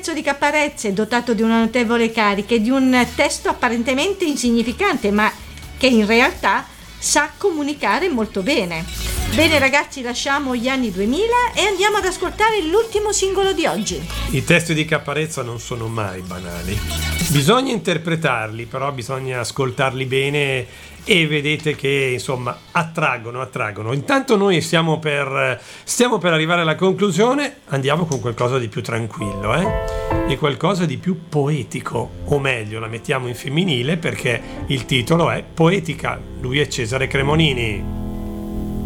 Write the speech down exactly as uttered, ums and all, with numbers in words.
testo di Caparezza è dotato di una notevole carica e di un testo apparentemente insignificante, ma che in realtà sa comunicare molto bene. Bene ragazzi, lasciamo gli anni duemila e andiamo ad ascoltare l'ultimo singolo di oggi. I testi di Caparezza non sono mai banali. Bisogna interpretarli, però bisogna ascoltarli bene e vedete che insomma attraggono, attraggono. Intanto noi stiamo per, stiamo per arrivare alla conclusione, andiamo con qualcosa di più tranquillo, eh? E qualcosa di più poetico, o meglio la mettiamo in femminile perché il titolo è Poetica. Lui è Cesare Cremonini.